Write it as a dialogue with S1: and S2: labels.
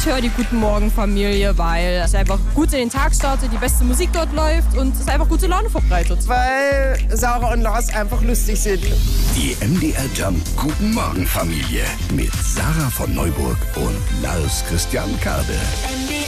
S1: höre die Guten Morgen Familie, weil es einfach gut in den Tag startet, die beste Musik dort läuft und es einfach gute Laune verbreitet.
S2: Weil Sarah und Lars einfach lustig sind.
S3: Die MDR Jump Guten Morgen Familie mit Sarah von Neuburg und Lars Christian Kade.